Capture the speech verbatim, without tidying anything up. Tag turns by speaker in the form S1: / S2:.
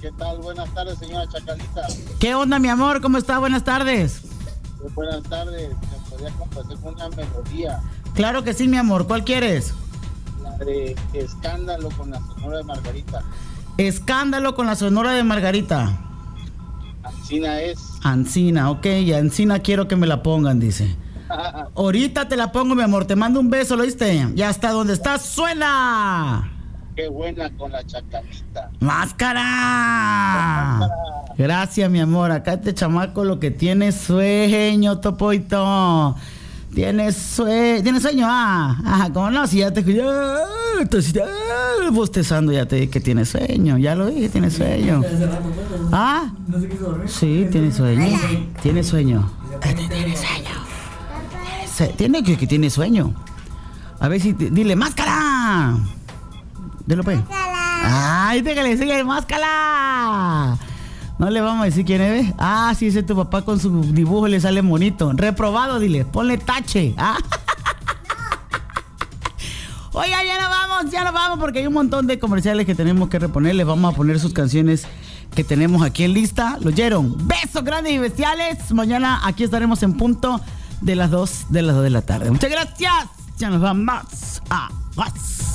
S1: ¿Qué tal? Buenas tardes, señora Chacalita.
S2: ¿Qué onda, mi amor? ¿Cómo está? Buenas tardes.
S1: Muy buenas tardes. ¿Me podría complacer con una melodía?
S2: Claro que sí, mi amor. ¿Cuál quieres?
S1: La de Escándalo con la Sonora de Margarita.
S2: Escándalo con la Sonora de Margarita.
S1: Ancina es.
S2: Ancina, ok. Y Ancina quiero que me la pongan, dice. Ahorita te la pongo, mi amor. Te mando un beso, ¿lo oíste? Ya está donde estás. ¡Suena!
S1: Qué buena con la Chacalita.
S2: ¡Máscara!
S1: Máscara.
S2: Gracias, mi amor. Acá este chamaco lo que tiene sueño, Topoito. Tiene sueño. ¿Tiene sueño? Ah, ajá, ¿cómo no? Si ya te escuché. Entonces, ah, bostezando, ya te dije que tiene sueño. Ya lo dije, tiene sueño. ¿Ah? Sí, tiene sueño. Tiene sueño. Tiene sueño. Tiene que, que tiene sueño. A ver si. Te, dile, ¡máscara! Dilo, pues. ¡Ay, déjale decirle, máscara! No le vamos a decir quién es. Ah, sí, ese es tu papá con su dibujo le sale bonito. Reprobado, dile. Ponle tache. ¿Ah? Oiga, ya nos vamos, ya nos vamos porque hay un montón de comerciales que tenemos que reponer. Les vamos a poner sus canciones que tenemos aquí en lista. ¿Lo oyeron? Besos grandes y bestiales. Mañana aquí estaremos en punto de las dos de las dos de la tarde. Muchas gracias. Ya nos vamos. Ah, vas.